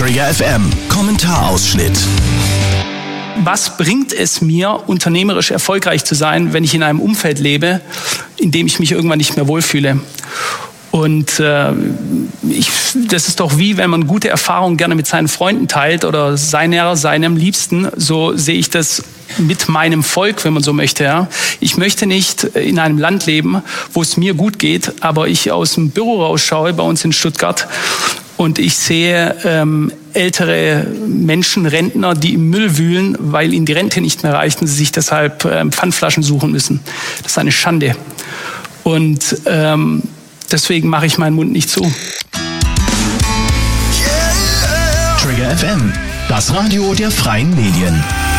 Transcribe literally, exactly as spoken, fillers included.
Trigger F M, Kommentarausschnitt. Was bringt es mir, unternehmerisch erfolgreich zu sein, wenn ich in einem Umfeld lebe, in dem ich mich irgendwann nicht mehr wohlfühle? Und äh, ich, das ist doch wie, wenn man gute Erfahrungen gerne mit seinen Freunden teilt oder seiner, seinem Liebsten. So sehe ich das mit meinem Volk, wenn man so möchte. Ja. Ich möchte nicht in einem Land leben, wo es mir gut geht, aber ich aus dem Büro rausschaue, bei uns in Stuttgart, und ich sehe ähm, ältere Menschen, Rentner, die im Müll wühlen, weil ihnen die Rente nicht mehr reicht und sie sich deshalb ähm, Pfandflaschen suchen müssen. Das ist eine Schande. Und ähm, deswegen mache ich meinen Mund nicht zu. Trigger F M, das Radio der freien Medien.